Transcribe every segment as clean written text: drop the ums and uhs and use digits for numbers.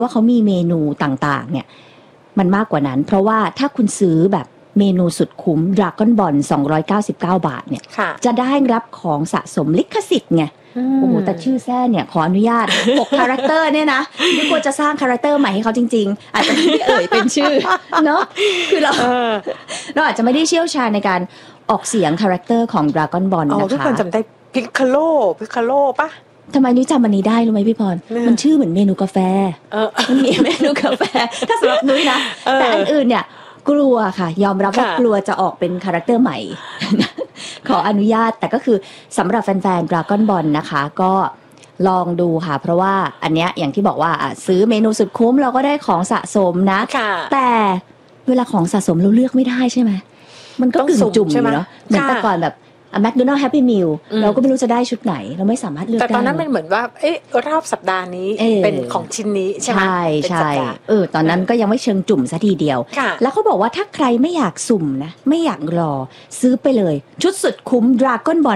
ว่าเขามีเมนูต่างๆเนี่ยมันมากกว่านั้นเพราะว่าถ้าคุณซื้อแบบเมนูสุดคุ้ม Dragon Ball 299 บาทเนี่ยจะได้รับของสะสมลิขสิทธิ์ไงโอ้โหแต่ชื่อแท้เนี่ยขออนุญาต6คาแรคเตอร์เนี่ยนะไม่ควรจะสร้างคาแรคเตอร์ใหม่ให้เขาจริงๆอาจจะไม่ได้เอ่ยเป็นชื่อเนาะคือเราอาจจะไม่ได้เชี่ยวชาญในการออกเสียงคาแรคเตอร์ของ Dragon Ball นะคะทุกคนจำได้พิคาโลปะทำไมนุ้ยจำอันนี้ได้รู้ไหมพี่พรมันชื่อเหมือนเมนูกาแฟมันมีเมนูกาแฟถ้าสำหรับนุ้ยนะแต่อันอื่นเนี่ยกลัวค่ะยอมรับว่ากลัวจะออกเป็นคาแรคเตอร์ใหม่ขออนุญาตแต่ก็คือสำหรับแฟนๆ Dragon Ball นะคะก็ลองดูค่ะเพราะว่าอันเนี้ยอย่างที่บอกว่าซื้อเมนูสุดคุ้มเราก็ได้ของสะสมนะแต่เวลาของสะสมเราเลือกไม่ได้ใช่ไหมมันก็กึ่งจุ่มเนาะเหมือนแต่ก่อนแบบMcDonald's Happy Meal เราก็ไม่รู้จะได้ชุดไหนเราไม่สามารถเลือกได้แต่ตอนนั้นมันเหมือนว่ารอบสัปดาห์นี้เป็นของชิ้นนี้ใช่ไหมใช่ตอนนั้นก็ยังไม่เชิงจุ่มซะทีเดียวแล้วเขาบอกว่าถ้าใครไม่อยากสุ่มนะไม่อยากรอซื้อไปเลยชุดสุดคุ้ม Dragon Ball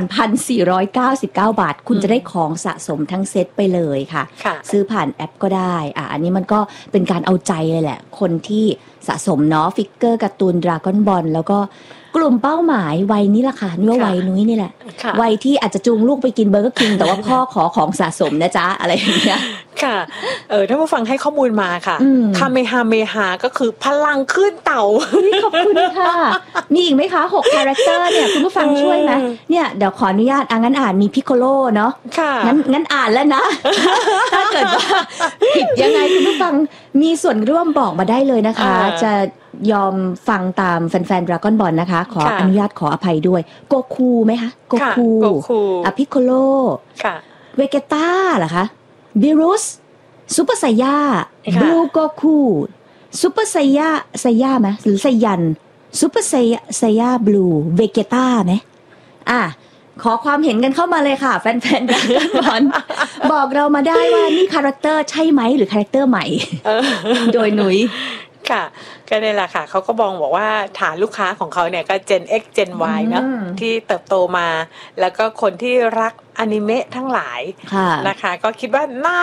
1,499 บาทคุณจะได้ของสะสมทั้งเซตไปเลยค่ะซื้อผ่านแอปก็ได้อันนี้มันก็เป็นการเอาใจเลยแหละคนที่สะสมเนาะฟิกเกอร์การ์ตูน Dragon Ball แล้วก็กลุ่มเป้าหมายวัยนี้ล่ะค่ะนี่ว่าวัยนุ้ยนี่แหละวัยที่อาจจะจูงลูกไปกินเบอร์เกอร์คิงแต่ว่าพ่อขอของสะสมนะจ๊ะอะไรอย่างเงี้ยค่ะถ้าผู้ฟังให้ข้อมูลมาค่ะคาเมฮาก็คือพลังขึ้นเต่าขอบคุณค่ะมีอีกไหมคะ6คาแรคเตอร์เนี่ยคุณผู้ฟังช่วยไหมเนี่ยเดี๋ยวขออนุญาตงั้นอ่านมีพิโคโลเนาะงั้นอ่านแล้วนะถ้าเกิดว่าผิดยังไงคุณผู้ฟังมีส่วนร่วมบอกมาได้เลยนะคะจะยอมฟังตามแฟนๆ Dragon Ball นะคะขออนุญาตขออภัยด้วยโกคูไหมคะโกคูพิโคโลเวเกต้าเหรอคะบิรุสซูเปอร์ไซย่าบลูโกคูซูเปอร์ไซย่าไหมหรือไซยันซูเปอร์ไซย่าบลูเวเกต้าไหมขอความเห็นกันเข้ามาเลยค่ะแฟนๆ Dragon Ball บอกเรามาได้ว่านี่คาแรคเตอร์ใช่ไหมหรือคาแรคเตอร์ใหม่โดยหนุยค่ะก็นี่แหละค่ะเขาก็บอกว่าฐานลูกค้าของเขาเนี่ยก็ Gen X Gen Y เนาะที่เติบโตมาแล้วก็คนที่รักอนิเมะทั้งหลายนะคะก็คิดว่าน่า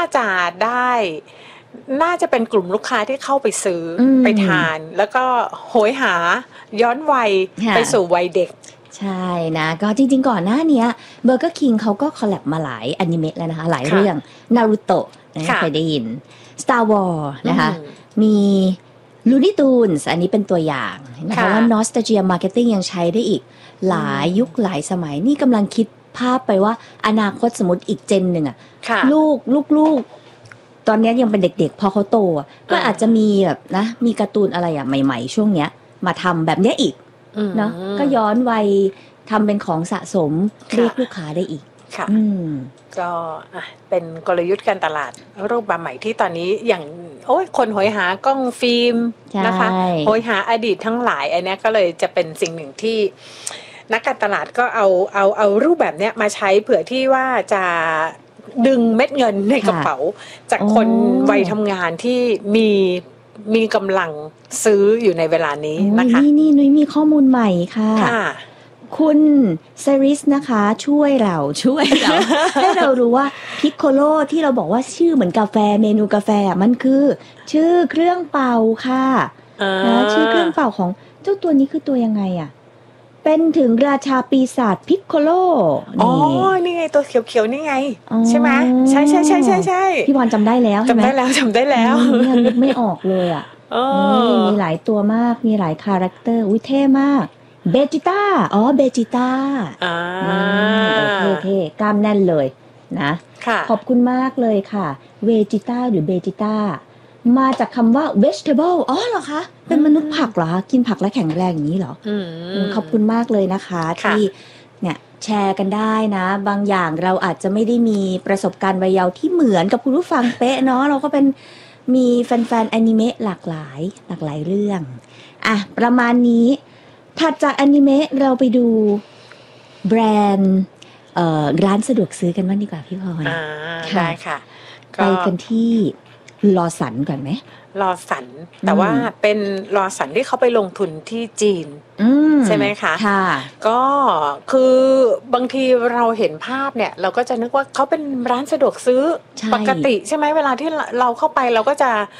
จะเป็นกลุ่มลูกค้าที่เข้าไปซื้อไปทานแล้วก็โหยหาย้อนวัยไปสู่วัยเด็กใช่นะก็จริงๆก่อนหน้านี้เบอร์เกอร์คิงเขาก็คอลแลบมาหลายอนิเมะแล้วนะคะหลายเรื่องนารูโตะนะคะเคยได้ยิน Star Wars นะคะมีLooney Tunes อันนี้เป็นตัวอย่างนะคะว่า Nostalgia Marketing ยังใช้ได้อีกหลายยุคหลายสมัยนี่กำลังคิดภาพไปว่าอนาคตสมมติอีกเจนหนึ่งลูกตอนนี้ยังเป็นเด็กๆพอเขาโตก็อาจจะมีแบบนะมีการ์ตูนอะไรใหม่ๆช่วงเนี้ยมาทำแบบเนี้ยอีกเนาะก็ย้อนวัยทำเป็นของสะสมเรียกลูกค้าได้อีกค่ะก็เป็นกลยุทธ์การตลาดรูปแบบใหม่ที่ตอนนี้อย่างคนโหยหากล้องฟิล์มนะคะโหยหาอดีตทั้งหลายอันนี้ก็เลยจะเป็นสิ่งหนึ่งที่นักการตลาดก็เอารูปแบบเนี้ยมาใช้เผื่อที่ว่าจะดึงเม็ดเงินในกระเป๋าจากคนวัยทำงานที่มีกำลังซื้ออยู่ในเวลานี้นะคะนี่นุ้ยมีข้อมูลใหม่ค่ะคุณเซริสนะคะช่วยเรา ให้เรารู้ว่าพิคโคโลที่เราบอกว่าชื่อเหมือนกาแฟเมนูกาแฟมันคือชื่อเครื่องเป่าค่ะชื่อเครื่องเป่าของเจ้าตัวนี้คือตัวยังไงเป็นถึงราชาปีศาจพิคโคโลนี่ไงตัวเขียวๆนี่ไงใช่ไหมใช่พี่พรจำได้แล้วใช่ไหมจำได้แล้วยังนึกไม่ออกเลยมีหลายตัวมากมีหลายคาแรคเตอร์เท่มากเบจิต้าเบจิต้าโอเคกล้ามแน่นเลยนะขอบคุณมากเลยค่ะเวจิต้าหรือเบจิต้ามาจากคำว่า vegetable เหรอคะเป็นมนุษย์ผักเหรอกินผักและแข็งแรงอย่างนี้เหรอขอบคุณมากเลยนะคะที่เนี่ยแชร์กันได้นะบางอย่างเราอาจจะไม่ได้มีประสบการณ์วัยเยาว์ที่เหมือนกับคุณผู้ฟังเป๊ะเนาะเราก็เป็นมีแฟนๆอนิเมะหลากหลายเรื่องประมาณนี้ถัดจากอนิเมะเราไปดูแบรนด์ร้านสะดวกซื้อกันบ้างดีกว่าพี่พรได้ค่ะไปกันที่ลอสันก่อนไหมลอสันแต่ว่าเป็นลอสันที่เขาไปลงทุนที่จีนใช่ไหมคะก็คือบางทีเราเห็นภาพเนี่ยเราก็จะนึกว่าเขาเป็นร้านสะดวกซื้อปกติใช่ไหมเวลาที่เราเข้าไปเราก็จะ